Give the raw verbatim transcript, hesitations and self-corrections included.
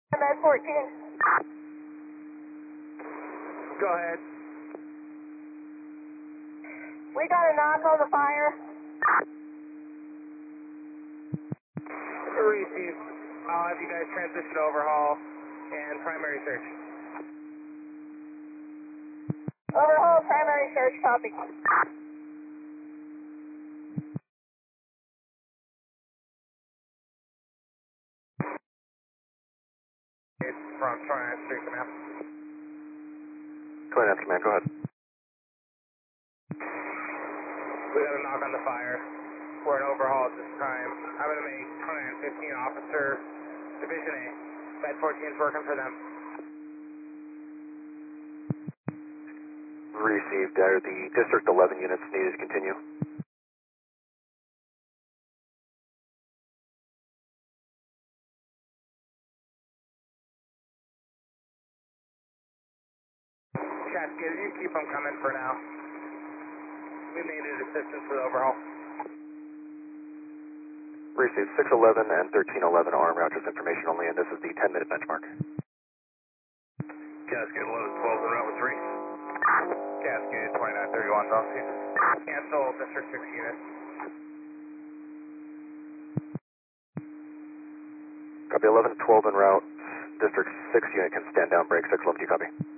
Med fourteen. Go ahead. We got a knock on the fire. Receive. I'll have you guys transition overhaul and primary search. Overhaul, primary search, copy. It's from twenty-ninth Street Command. twenty-ninth Command, go ahead. We got a knock on the fire. We're in overhaul at this time. I'm going to make twenty-nine fifteen Officer Division A. Med fourteen is working for them. Received. Are the District eleven units needed to continue? Cascade, you keep them coming for now. We needed assistance for the overhaul. Received. six eleven and thirteen eleven arm route, just information only, and this is the ten minute benchmark. Cascade eleven twelve and route with three. Cascade twenty-nine thirty-one, Dawson. Cancel District six unit. Copy eleven twelve en route. District six unit can stand down, break six eleven, you copy.